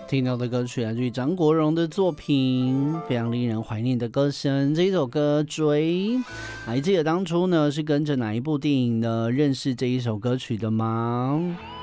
听到的歌曲来自于张国荣的作品，非常令人怀念的歌声。这一首歌《追》，还记得当初呢是跟着哪一部电影呢认识这一首歌曲的吗？